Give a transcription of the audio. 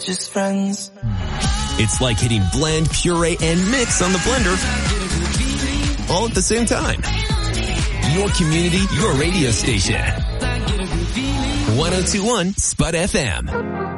Just friends. It's like hitting blend, puree, and mix on the blender all at the same time. Your community, your radio station. 102.1 Spud FM.